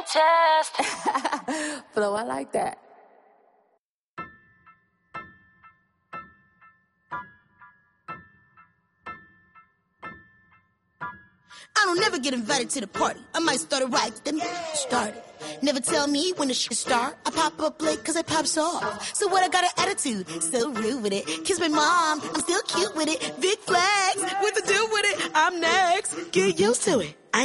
test. Flow, I like that. I don't never get invited to the party. I might start it right, then start it. Never tell me when the shit start. I pop up late cause I pops off. So what, I got an attitude, so rude with it. Kiss my mom, I'm still cute with it. Big flags, what to do with it? I'm next, get used to it.